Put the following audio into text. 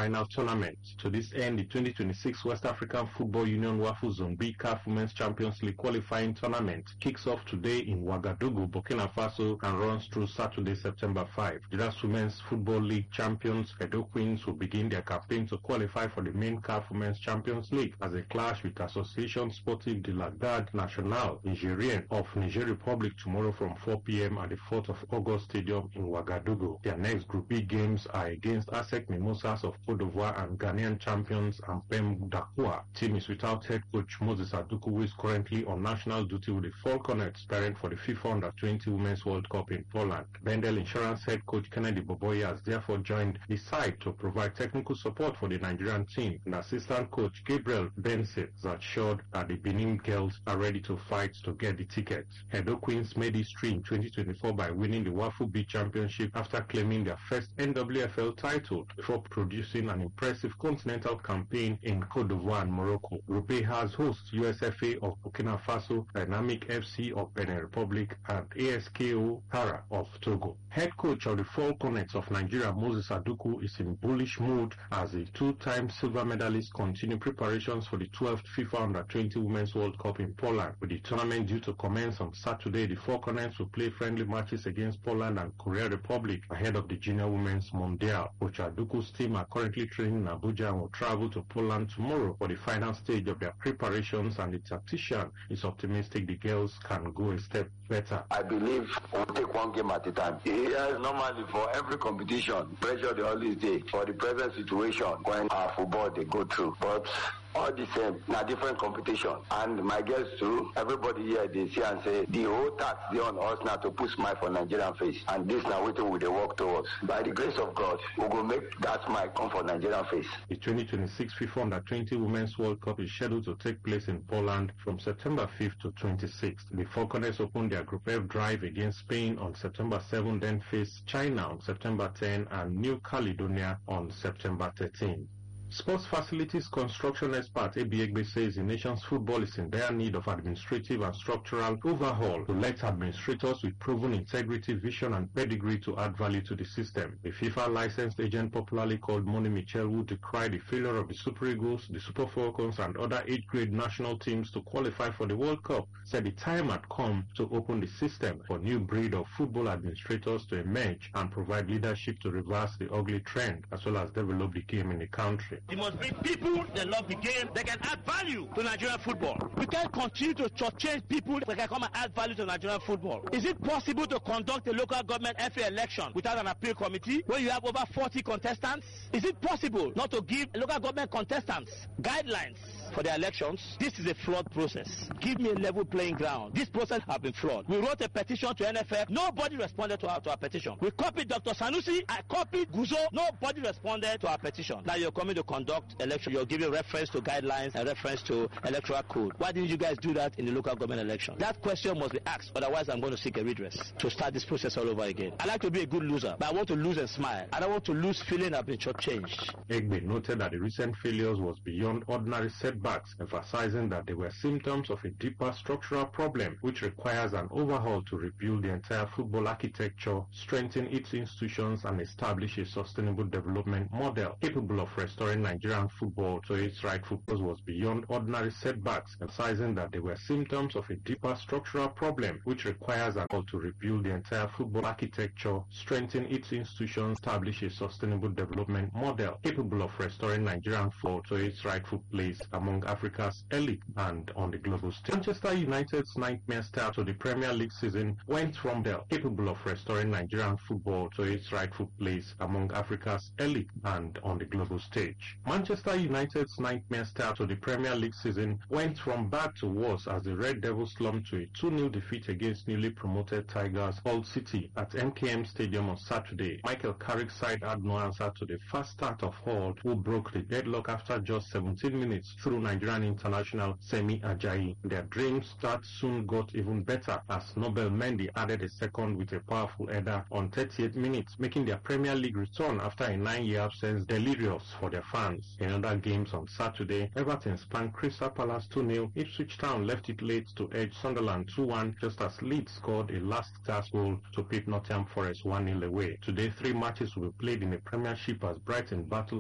semi-final tournament. To this end, the 2026 West African Football Union WAFU Zone B CAF Women's Champions League qualifying tournament kicks off today in Ouagadougou, Burkina Faso, and runs through Saturday, September 5. The last Women's Football League champions, Edo Queens, will begin their campaign to qualify for the main CAF Women's Champions League as they clash with Association Sportive de la Garde Nationale Nigerienne of Niger Republic tomorrow from 4 p.m. at the 4th of August Stadium in Ouagadougou. Their next Group B games are against ASEC Mimosas of Cote d'Ivoire and Ghanaian champions Ampem Dakwa. Team is without head coach Moses Aduku, who is currently on national duty with the Falconets, preparing for the FIFA Under-20 Women's World Cup in Poland. Bendel Insurance head coach Kennedy Boboye has therefore joined the side to provide technical support for the Nigerian team, and assistant coach Gabriel Bense has assured that the Benin girls are ready to fight to get the ticket. Edo Queens made history in 2024 by winning the WAFU B Championship after claiming their first NWFL title before producing an impressive continental campaign in Cote d'Ivoire and Morocco. Group A has hosts USFA of Burkina Faso, Dynamic FC of Benin Republic, and ASKO Tara of Togo. Head coach of the Falconets of Nigeria, Moses Aduku, is in bullish mood as the two-time silver medalist continue preparations for the 12th FIFA Under-20 Women's World Cup in Poland. With the tournament due to commence on Saturday, the Falconets will play friendly matches against Poland and Korea Republic ahead of the Junior Women's Mondial. Coach Aduku's team are currently training in Abuja and will travel to Poland tomorrow for the final stage of their preparations, and the tactician is optimistic the girls can go a step better. I believe we'll take one game at a time. Yes, normally for every competition, pressure they always dey for the present situation when our football they go through. But all the same, na different competition. And my guess too, everybody here they see and say the whole task they on us now to put smile for Nigerian face. And this now what we they work towards. By the grace of God, we will make that smile come for Nigerian face. The 2026 FIFA Under-20 Women's World Cup is scheduled to take place in Poland from September 5th to 26th. The Falconets opened their Group F drive against Spain on September 7, then face China on September 10 and New Caledonia on September 13. Sports facilities construction expert Ebiegbe says the nation's football is in dire need of administrative and structural overhaul to let administrators with proven integrity, vision and pedigree to add value to the system. A FIFA licensed agent popularly called Moni Michel, who decried the failure of the Super Eagles, the Super Falcons and other 8th grade national teams to qualify for the World Cup, said the time had come to open the system for a new breed of football administrators to emerge and provide leadership to reverse the ugly trend as well as develop the game in the country. It must be people that love the game, that can add value to Nigerian football. We can't continue to change people that can come and add value to Nigerian football. Is it possible to conduct a local government FA election without an appeal committee when you have over 40 contestants? Is it possible not to give local government contestants guidelines for their elections? This is a flawed process. Give me a level playing ground. This process has been flawed. We wrote a petition to NFF. Nobody responded to our petition. We copied Dr. Sanusi. I copied Guzo. Nobody responded to our petition. Now you're coming to conduct election. You're giving reference to guidelines and reference to electoral code. Why didn't you guys do that in the local government election? That question must be asked. Otherwise, I'm going to seek a redress to start this process all over again. I like to be a good loser, but I want to lose and smile. I don't want to lose feeling I've been shortchanged. Egbe noted that the recent failures was beyond ordinary setbacks, emphasizing that they were symptoms of a deeper structural problem which requires an overhaul to rebuild the entire football architecture, strengthen its institutions and establish a sustainable development model capable of restoring Nigerian football to its rightful place. Was beyond ordinary setbacks, emphasizing that they were symptoms of a deeper structural problem which requires an overhaul to rebuild the entire football architecture, strengthen its institutions, establish a sustainable development model capable of restoring Nigerian football to its rightful place among Africa's elite and on the global stage. Manchester United's nightmare start to the Premier League season went from there, capable of restoring Nigerian football to its rightful place among Africa's elite and on the global stage. Manchester United's nightmare start to the Premier League season went from bad to worse as the Red Devils slumped to a 2-0 defeat against newly promoted Tigers Hull City at MKM Stadium on Saturday. Michael Carrick's side had no answer to the fast start of Hull, who broke the deadlock after just 17 minutes through Nigerian international Semi Ajayi. Their dream start soon got even better as Nobel Mendy added a second with a powerful header on 38 minutes, making their Premier League return after a 9-year absence delirious for their fans. In other games on Saturday, Everton spanked Crystal Palace 2-0. Ipswich Town left it late to edge Sunderland 2-1 just as Leeds scored a last-gasp goal to pit Nottingham Forest 1-0 away. Today, 3 matches will be played in the Premiership as Brighton battle